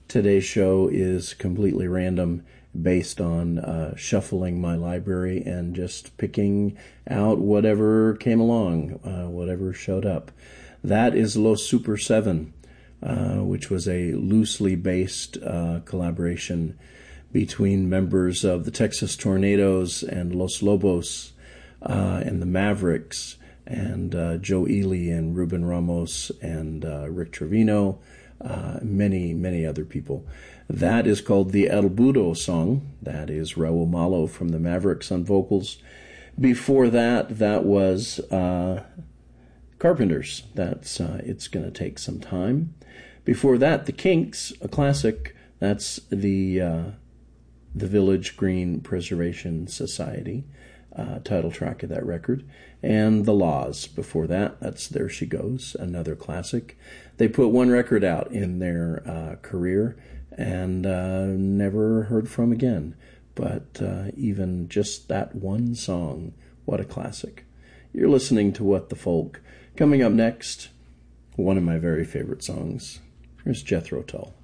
Today's show is completely random, based on shuffling my library and just picking out whatever came along, whatever showed up. That is Los Super 7, which was a loosely based collaboration between members of the Texas Tornadoes and Los Lobos and the Mavericks and Joe Ely and Ruben Ramos and Rick Trevino, many, many other people. That is called the El Budo song. That is Raul Malo from the Mavericks on vocals. Before that, that was Carpenters. That's It's Gonna Take Some Time. Before that, the Kinks, a classic. That's the Village Green Preservation Society, title track of that record. And The Laws. Before that, that's There She Goes, another classic. They put one record out in their career and never heard from again. But even just that one song, what a classic. You're listening to What the Folk. Coming up next, one of my very favorite songs. Here's Jethro Tull.